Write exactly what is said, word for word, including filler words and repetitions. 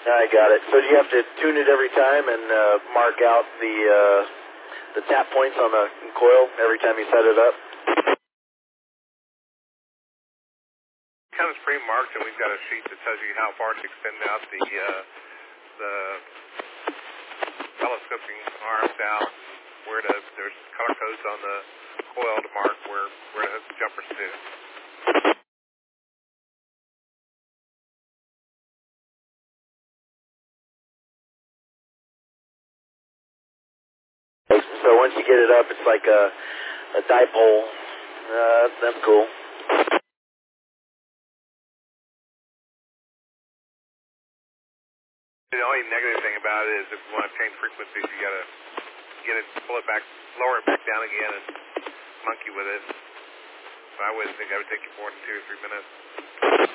I got it. So do you have to tune it every time and uh, mark out the uh, the tap points on the coil every time you set it up? It comes pre-marked, and we've got a sheet that tells you how far to extend out the uh, the telescoping arms out, where to, there's color codes on the coil to mark where, where to hook the jumpers to. So once you get it up, it's like a, a dipole. Uh, that's cool. The only negative thing about it is if you want to change frequencies, you got to get it, pull it back, lower it back down again, and monkey with it. So I wouldn't think that would take you more than two or three minutes.